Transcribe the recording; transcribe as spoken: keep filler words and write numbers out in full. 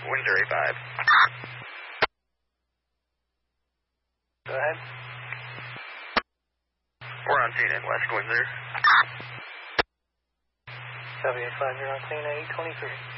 Windsor eight five. Go ahead. We're on scene in West Windsor. W eight five, you're on scene at eight twenty-three.